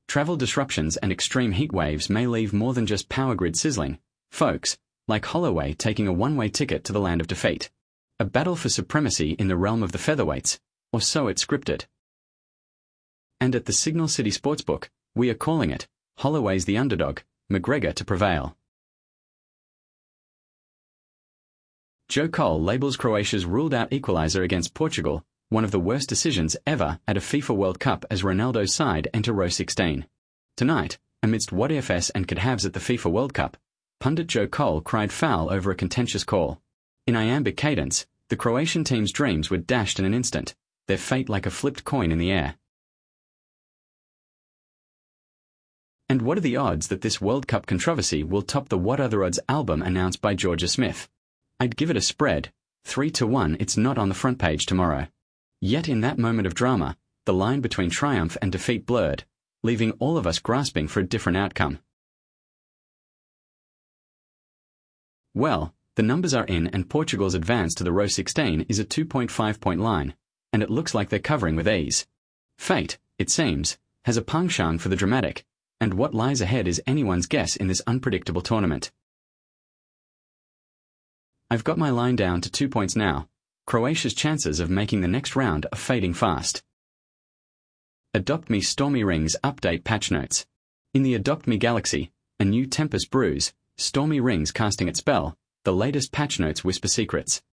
Travel disruptions and extreme heat waves may leave more than just power grid sizzling, folks, like Holloway taking a one-way ticket to the land of defeat. A battle for supremacy in the realm of the featherweights, or so it's scripted. And at the Signal City Sportsbook, we are calling it, Holloway's the underdog, McGregor to prevail. Joe Cole labels Croatia's ruled-out equaliser against Portugal one of the worst decisions ever at a FIFA World Cup as Ronaldo's side enter row 16. Tonight, amidst what ifs and could-haves at the FIFA World Cup, pundit Joe Cole cried foul over a contentious call. In iambic cadence, the Croatian team's dreams were dashed in an instant, their fate like a flipped coin in the air. And what are the odds that this World Cup controversy will top the What Are the Odds album announced by Georgia Smith? I'd give it a spread, 3-1. It's not on the front page tomorrow. Yet in that moment of drama, the line between triumph and defeat blurred, leaving all of us grasping for a different outcome. Well, the numbers are in and Portugal's advance to the row 16 is a 2.5-point line, and it looks like they're covering with ease. Fate, it seems, has a penchant for the dramatic, and what lies ahead is anyone's guess in this unpredictable tournament. I've got my line down to 2 points now. Croatia's chances of making the next round are fading fast. Adopt Me Stormy Rings Update Patch Notes. In the Adopt Me galaxy, a new tempest brews, Stormy Rings casting its spell, the latest patch notes whisper secrets.